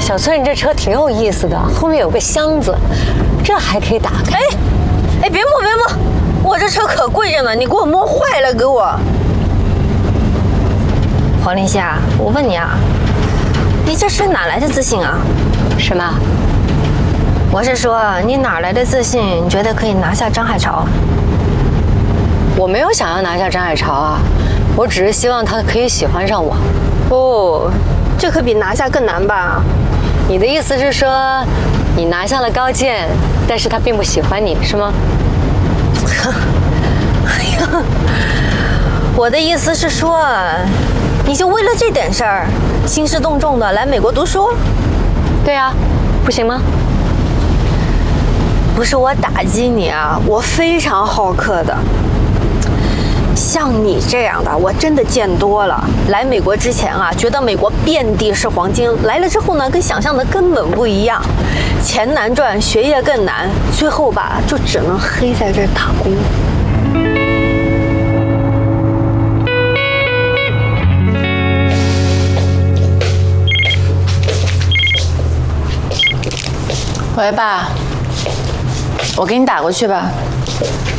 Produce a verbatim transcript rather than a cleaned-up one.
小崔，你这车挺有意思的，后面有个箱子，这还可以打开。 哎，哎，别摸别摸，我这车可贵着呢，你给我摸坏了给我。黄林夏，我问你啊，你这是哪来的自信啊？ 什么？ 我是说你哪来的自信？你觉得可以拿下张海潮？ 我没有想要拿下张海潮啊，我只是希望他可以喜欢上我。 哦，这可比拿下更难吧？ 你的意思是说，你拿下了高健，但是他并不喜欢你，是吗？ 哎呀，我的意思是说，你就为了这点事儿，兴师动众的来美国读书？ 对啊，不行吗？ 不是我打击你啊，我非常好客的。像你这样的，我真的见多了。来美国之前啊，觉得美国遍地是黄金；来了之后呢，跟想象的根本不一样，钱难赚，学业更难，最后吧，就只能黑在这儿打工。 喂，爸，我给你打过去吧。